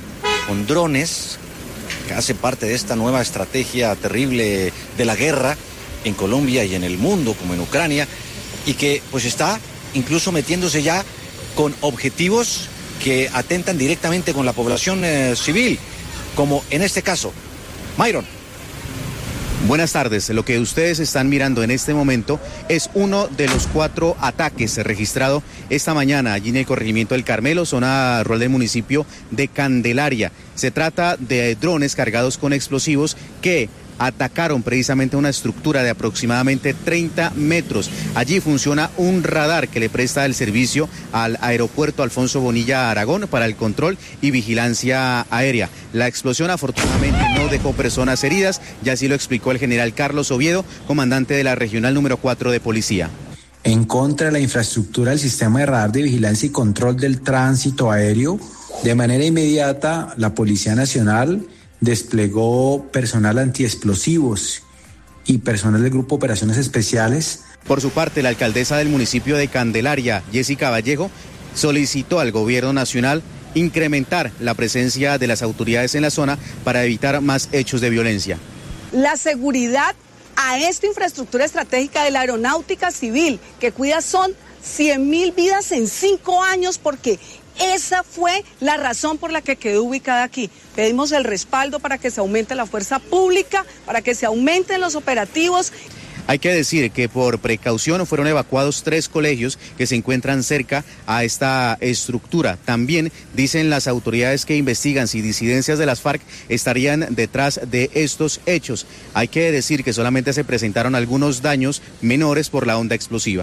drones, que hace parte de esta nueva estrategia terrible de la guerra en Colombia y en el mundo, como en Ucrania, y que pues está incluso metiéndose ya con objetivos que atentan directamente con la población civil, como en este caso. Myron. Buenas tardes. Lo que ustedes están mirando en este momento es uno de los 4 ataques registrados esta mañana allí en el corregimiento del Carmelo, zona rural del municipio de Candelaria. Se trata de drones cargados con explosivos que atacaron precisamente una estructura de aproximadamente 30 metros. Allí funciona un radar que le presta el servicio al aeropuerto Alfonso Bonilla Aragón para el control y vigilancia aérea. La explosión afortunadamente no dejó personas heridas, y así lo explicó el general Carlos Oviedo, comandante de la Regional número 4 de Policía. En contra de la infraestructura del sistema de radar de vigilancia y control del tránsito aéreo, de manera inmediata la Policía Nacional desplegó personal antiexplosivos y personal del Grupo Operaciones Especiales. Por su parte, la alcaldesa del municipio de Candelaria, Jessica Vallejo, solicitó al gobierno nacional incrementar la presencia de las autoridades en la zona para evitar más hechos de violencia. La seguridad a esta infraestructura estratégica de la aeronáutica civil que cuida son 100.000 vidas en 5 años, porque esa fue la razón por la que quedó ubicada aquí. Pedimos el respaldo para que se aumente la fuerza pública, para que se aumenten los operativos. Hay que decir que por precaución fueron evacuados 3 colegios que se encuentran cerca a esta estructura. También dicen las autoridades que investigan si disidencias de las FARC estarían detrás de estos hechos. Hay que decir que solamente se presentaron algunos daños menores por la onda explosiva.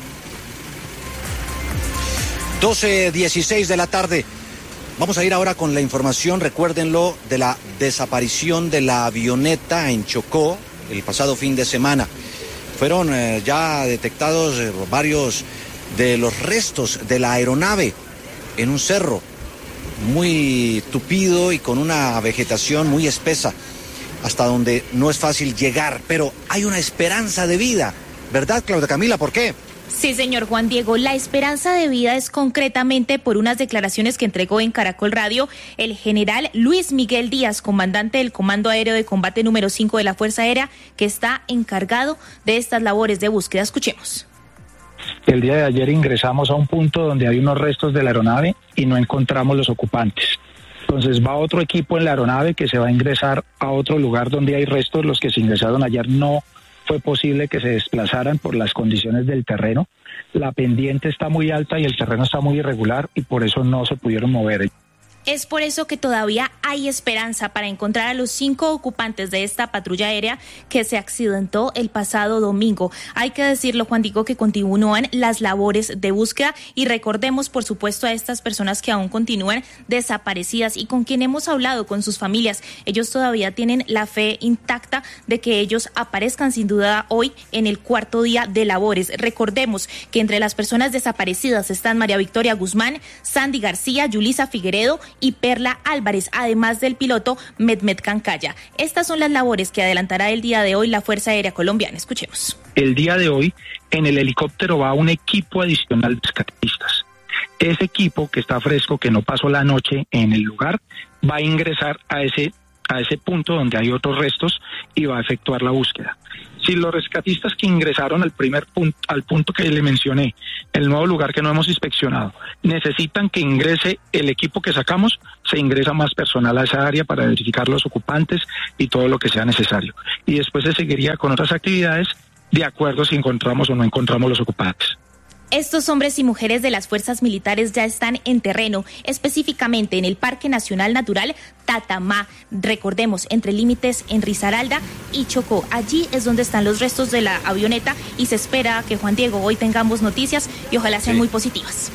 12:16 de la tarde. Vamos a ir ahora con la información, recuérdenlo, de la desaparición de la avioneta en Chocó el pasado fin de semana. Fueron ya detectados varios de los restos de la aeronave en un cerro muy tupido y con una vegetación muy espesa, hasta donde no es fácil llegar, pero hay una esperanza de vida, ¿verdad, Claudia Camila? ¿Por qué? Sí, señor Juan Diego, la esperanza de vida es concretamente por unas declaraciones que entregó en Caracol Radio el general Luis Miguel Díaz, comandante del Comando Aéreo de Combate número 5 de la Fuerza Aérea, que está encargado de estas labores de búsqueda. Escuchemos. El día de ayer ingresamos a un punto donde hay unos restos de la aeronave y no encontramos los ocupantes. Entonces va otro equipo en la aeronave que se va a ingresar a otro lugar donde hay restos. Los que se ingresaron ayer no fue posible que se desplazaran por las condiciones del terreno. La pendiente está muy alta y el terreno está muy irregular y por eso no se pudieron mover. Es por eso que todavía hay esperanza para encontrar a los 5 ocupantes de esta patrulla aérea que se accidentó el pasado domingo. Hay que decirlo, Juan Diego, que continúan las labores de búsqueda y recordemos, por supuesto, a estas personas que aún continúan desaparecidas y con quien hemos hablado, con sus familias. Ellos todavía tienen la fe intacta de que ellos aparezcan sin duda hoy en el 4º día de labores. Recordemos que entre las personas desaparecidas están María Victoria Guzmán, Sandy García, Yulisa Figueredo y Perla Álvarez, además del piloto Mehmet Cancaya. Estas son las labores que adelantará el día de hoy la Fuerza Aérea Colombiana. Escuchemos. El día de hoy, en el helicóptero va un equipo adicional de rescatistas. Ese equipo que está fresco, que no pasó la noche en el lugar, va a ingresar a ese punto donde hay otros restos y va a efectuar la búsqueda. Si los rescatistas que ingresaron al punto que le mencioné, el nuevo lugar que no hemos inspeccionado, necesitan que ingrese el equipo que sacamos, se ingresa más personal a esa área para verificar los ocupantes y todo lo que sea necesario. Y después se seguiría con otras actividades de acuerdo si encontramos o no encontramos los ocupantes. Estos hombres y mujeres de las fuerzas militares ya están en terreno, específicamente en el Parque Nacional Natural Tatamá, recordemos, entre límites en Risaralda y Chocó. Allí es donde están los restos de la avioneta y se espera que, Juan Diego, hoy tengamos noticias y ojalá sean muy positivas.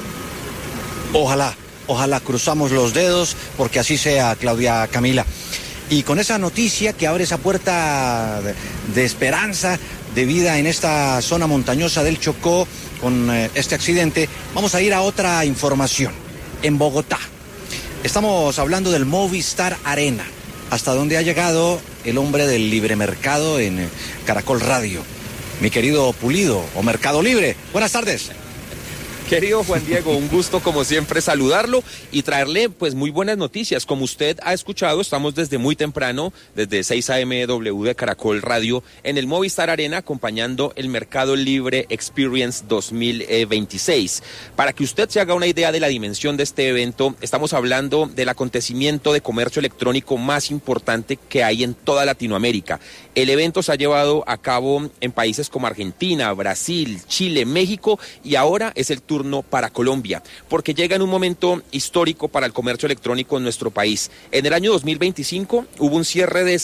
Ojalá cruzamos los dedos porque así sea, Claudia Camila. Y con esa noticia que abre esa puerta de esperanza, de vida en esta zona montañosa del Chocó, con este accidente, vamos a ir a otra información. En Bogotá, estamos hablando del Movistar Arena, hasta donde ha llegado el hombre del libre mercado en Caracol Radio, mi querido Pulido, o Mercado Libre. Buenas tardes. Querido Juan Diego, un gusto como siempre saludarlo y traerle pues muy buenas noticias. Como usted ha escuchado, estamos desde muy temprano, desde 6 a.m. de Caracol Radio, en el Movistar Arena acompañando el Mercado Libre Experience 2026. Para que usted se haga una idea de la dimensión de este evento, estamos hablando del acontecimiento de comercio electrónico más importante que hay en toda Latinoamérica. El evento se ha llevado a cabo en países como Argentina, Brasil, Chile, México y ahora es el turno para Colombia, porque llega en un momento histórico para el comercio electrónico en nuestro país. En el año 2025 hubo un cierre de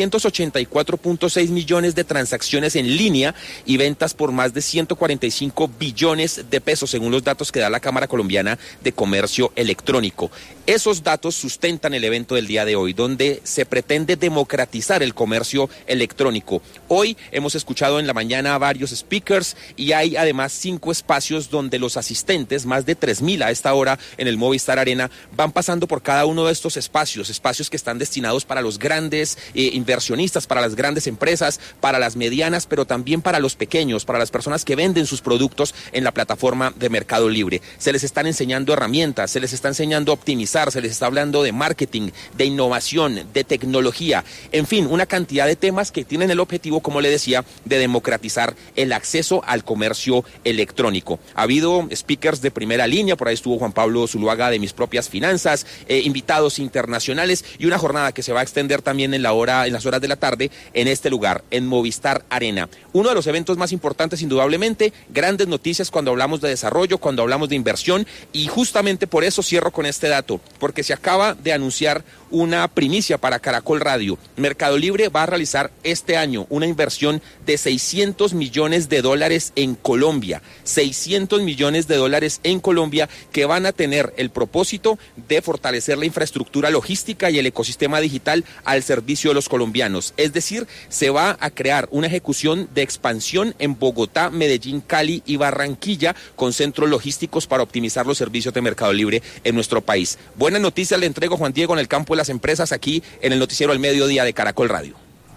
684.6 millones de transacciones en línea y ventas por más de 145 billones de pesos, según los datos que da la Cámara Colombiana de Comercio Electrónico. Esos datos sustentan el evento del día de hoy, donde se pretende democratizar el comercio electrónico. Hoy hemos escuchado en la mañana a varios speakers y hay además 5 espacios donde los asistentes, más de 3.000 a esta hora en el Movistar Arena, van pasando por cada uno de estos espacios que están destinados para los grandes inversionistas, para las grandes empresas, para las medianas, pero también para los pequeños, para las personas que venden sus productos en la plataforma de Mercado Libre. Se les están enseñando herramientas, se les está enseñando a optimizar, se les está hablando de marketing, de innovación, de tecnología, en fin, una cantidad de temas que tienen el objetivo, como le decía, de democratizar el acceso al comercio electrónico. Ha habido speakers de primera línea, por ahí estuvo Juan Pablo Zuluaga de Mis Propias Finanzas, invitados internacionales y una jornada que se va a extender también en las horas de la tarde en este lugar, en Movistar Arena. Uno de los eventos más importantes, indudablemente, grandes noticias cuando hablamos de desarrollo, cuando hablamos de inversión, y justamente por eso cierro con este dato, porque se acaba de anunciar una primicia para Caracol Radio. Mercado Libre va a realizar este año una inversión de $600 millones en Colombia. 600 millones de dólares en Colombia que van a tener el propósito de fortalecer la infraestructura logística y el ecosistema digital al servicio de los colombianos. Es decir, se va a crear una ejecución de expansión en Bogotá, Medellín, Cali y Barranquilla con centros logísticos para optimizar los servicios de Mercado Libre en nuestro país. Buenas noticias le entrego, Juan Diego, en el campo de las empresas aquí en el noticiero al mediodía de Caracol Radio.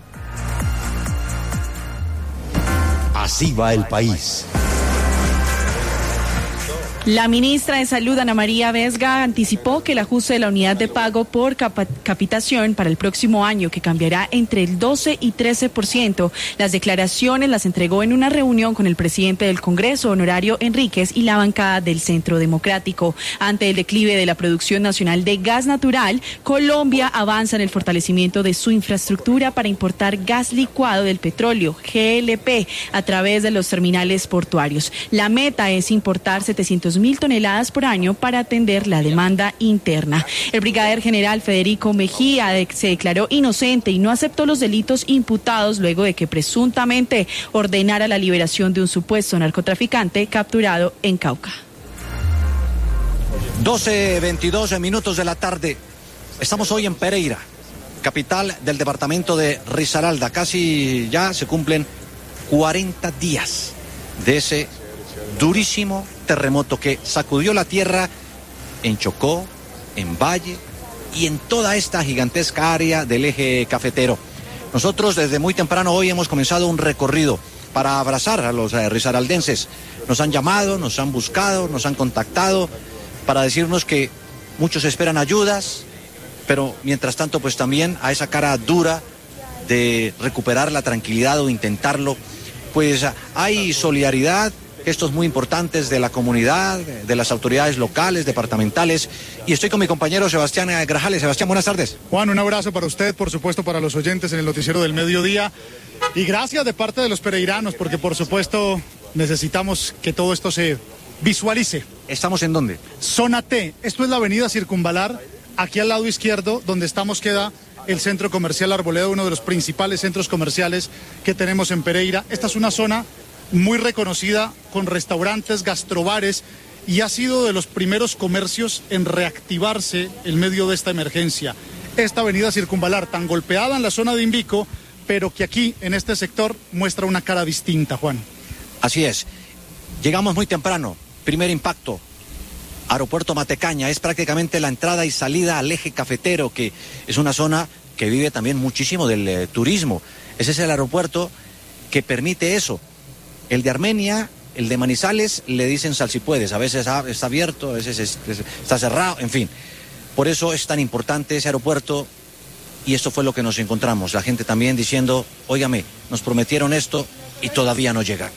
Así va el país. La ministra de Salud, Ana María Vesga, anticipó que el ajuste de la unidad de pago por capitación para el próximo año, que cambiará entre el 12 y 13%, las declaraciones las entregó en una reunión con el presidente del Congreso, Honorario Enríquez, y la bancada del Centro Democrático. Ante el declive de la producción nacional de gas natural, Colombia avanza en el fortalecimiento de su infraestructura para importar gas licuado del petróleo, GLP, a través de los terminales portuarios. La meta es importar 700.000 toneladas por año para atender la demanda interna. El brigadier general Federico Mejía se declaró inocente y no aceptó los delitos imputados luego de que presuntamente ordenara la liberación de un supuesto narcotraficante capturado en Cauca. 12:22 minutos de la tarde. Estamos hoy en Pereira, capital del departamento de Risaralda. Casi ya se cumplen 40 días de ese durísimo terremoto que sacudió la tierra en Chocó, en Valle y en toda esta gigantesca área del eje cafetero. Nosotros desde muy temprano hoy hemos comenzado un recorrido para abrazar a los risaraldenses. Nos han llamado, nos han buscado, nos han contactado para decirnos que muchos esperan ayudas, pero mientras tanto pues también a esa cara dura de recuperar la tranquilidad o intentarlo, pues hay solidaridad, gestos muy importantes de la comunidad, de las autoridades locales, departamentales, y estoy con mi compañero Sebastián Grajales. Sebastián, buenas tardes. Juan, un abrazo para usted, por supuesto para los oyentes en el noticiero del mediodía, y gracias de parte de los pereiranos, porque por supuesto necesitamos que todo esto se visualice. ¿Estamos en dónde? Zona T, esto es la avenida Circunvalar, aquí al lado izquierdo, donde estamos queda el centro comercial Arboleda, uno de los principales centros comerciales que tenemos en Pereira. Esta es una zona muy reconocida con restaurantes, gastrobares, y ha sido de los primeros comercios en reactivarse en medio de esta emergencia. Esta avenida Circunvalar, tan golpeada en la zona de Invico, pero que aquí, en este sector, muestra una cara distinta, Juan. Así es. Llegamos muy temprano. Primer impacto. Aeropuerto Matecaña es prácticamente la entrada y salida al eje cafetero, que es una zona que vive también muchísimo del turismo. Ese es el aeropuerto que permite eso. El de Armenia, el de Manizales, le dicen sal si puedes. A veces está abierto, a veces está cerrado, en fin. Por eso es tan importante ese aeropuerto, y esto fue lo que nos encontramos. La gente también diciendo, óigame, nos prometieron esto y todavía no llega.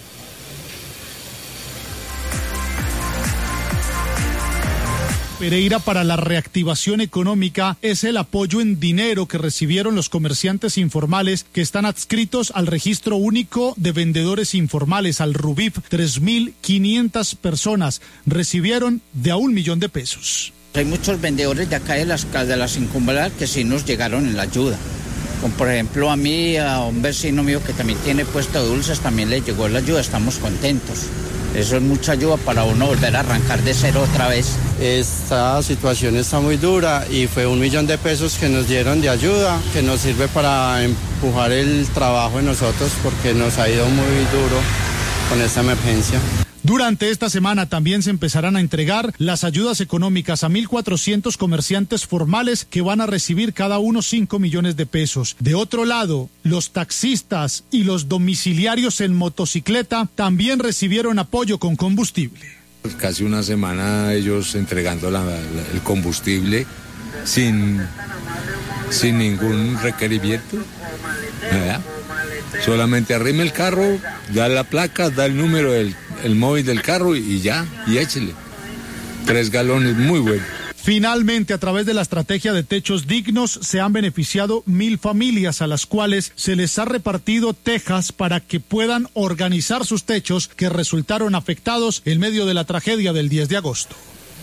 Pereira para la reactivación económica es el apoyo en dinero que recibieron los comerciantes informales que están adscritos al Registro Único de Vendedores Informales, al RUVIF. 3.500 personas recibieron de a 1 millón de pesos. Hay muchos vendedores de acá de la Circunvalar que sí nos llegaron en la ayuda. Como por ejemplo a mí, a un vecino mío que también tiene puesto de dulces, también le llegó la ayuda, estamos contentos. Eso es mucha ayuda para uno volver a arrancar de cero otra vez. Esta situación está muy dura y fue 1 millón de pesos que nos dieron de ayuda, que nos sirve para empujar el trabajo de nosotros porque nos ha ido muy duro con esta emergencia. Durante esta semana también se empezarán a entregar las ayudas económicas a 1.400 comerciantes formales que van a recibir cada uno 5 millones de pesos. De otro lado, los taxistas y los domiciliarios en motocicleta también recibieron apoyo con combustible. Casi una semana ellos entregando el combustible sin ningún requerimiento. ¿Verdad? Solamente arrime el carro, da la placa, da el número del móvil del carro y ya, y échele. 3 galones, muy bueno. Finalmente, a través de la estrategia de techos dignos, se han beneficiado 1.000 familias a las cuales se les ha repartido tejas para que puedan organizar sus techos que resultaron afectados en medio de la tragedia del 10 de agosto.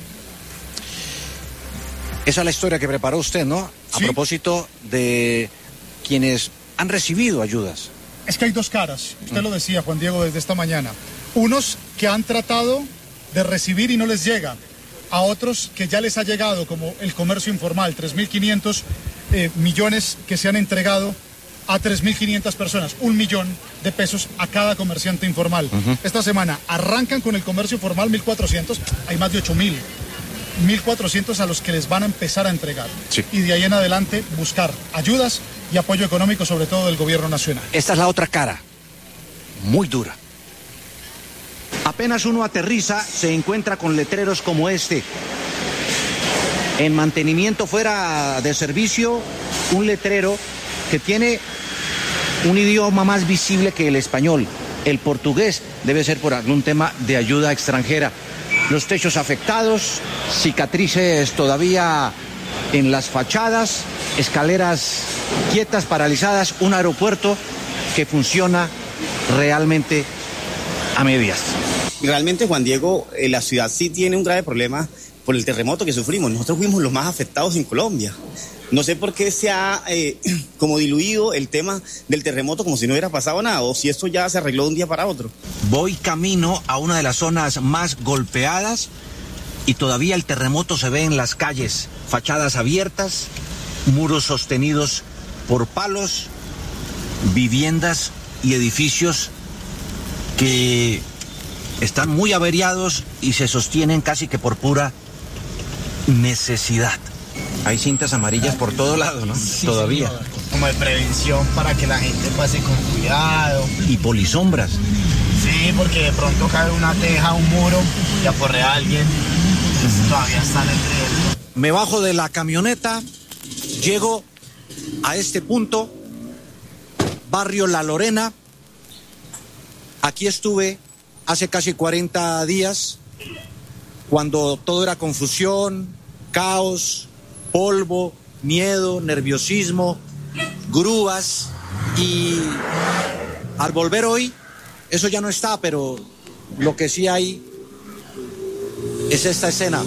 Esa es la historia que preparó usted, ¿no? A propósito de quienes han recibido ayudas. Es que hay dos caras, usted lo decía, Juan Diego, desde esta mañana. Unos que han tratado de recibir y no les llega, a otros que ya les ha llegado, como el comercio informal, 3.500 millones que se han entregado a 3.500 personas, 1 millón de pesos a cada comerciante informal. Esta semana arrancan con el comercio formal 1.400, hay más de 8.000. 1.400 a los que les van a empezar a entregar. Sí. Y de ahí en adelante buscar ayudas y apoyo económico, sobre todo del gobierno nacional. Esta es la otra cara, muy dura. Apenas uno aterriza, se encuentra con letreros como este. En mantenimiento fuera de servicio, un letrero que tiene un idioma más visible que el español. El portugués debe ser por algún tema de ayuda extranjera. Los techos afectados, cicatrices todavía en las fachadas, escaleras quietas, paralizadas, un aeropuerto que funciona realmente a medias. Realmente, Juan Diego, la ciudad sí tiene un grave problema por el terremoto que sufrimos. Nosotros fuimos los más afectados en Colombia. No sé por qué se ha como diluido el tema del terremoto como si no hubiera pasado nada, o si esto ya se arregló de un día para otro. Voy camino a una de las zonas más golpeadas y todavía el terremoto se ve en las calles. Fachadas abiertas, muros sostenidos por palos, viviendas y edificios que están muy averiados y se sostienen casi que por pura necesidad. Hay cintas amarillas por todo lado, ¿no? Sí, todavía. Señor. Como de prevención para que la gente pase con cuidado. Y polisombras. Sí, porque de pronto cae una teja, un muro y aporrea a alguien. Entonces todavía están en riesgo. Me bajo de la camioneta, llego a este punto, barrio La Lorena. Aquí estuve hace casi 40 días, cuando todo era confusión, caos, polvo, miedo, nerviosismo, grúas, y al volver hoy, eso ya no está, pero lo que sí hay es esta escena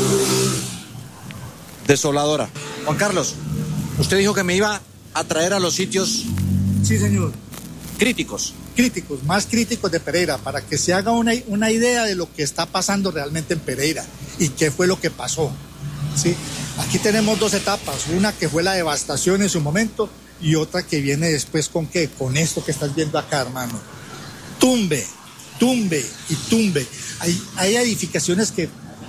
desoladora. Juan Carlos, usted dijo que me iba a traer a los sitios... Sí, señor. Críticos. Críticos, más críticos de Pereira, para que se haga una idea de lo que está pasando realmente en Pereira y qué fue lo que pasó. ¿Sí? Aquí tenemos dos etapas, una que fue la devastación en su momento y otra que viene después con ¿qué? Con esto que estás viendo acá, hermano. Tumbe y tumbe. Hay edificaciones que